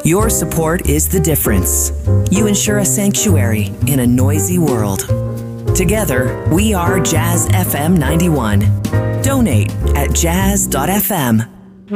Your support is the difference. You ensure a sanctuary in a noisy world. Together, we are Jazz FM 91. Donate at jazz.fm.